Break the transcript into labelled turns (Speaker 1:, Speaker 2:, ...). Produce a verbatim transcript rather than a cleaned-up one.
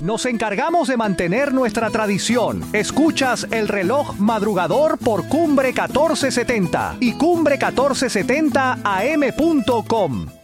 Speaker 1: Nos encargamos de mantener nuestra tradición. Escuchas el reloj madrugador por Cumbre catorce setenta y cumbre catorce setenta a m punto com.